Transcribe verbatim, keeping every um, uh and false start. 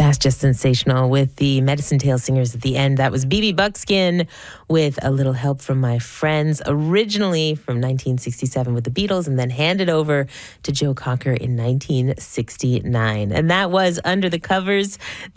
That's just sensational with the Medicine Tail Singers at the end. That was B B Buckskin with A Little Help from My Friends, originally from nineteen sixty-seven with the Beatles, and then handed over to Joe Cocker in nineteen sixty-nine. And that was Under the Covers.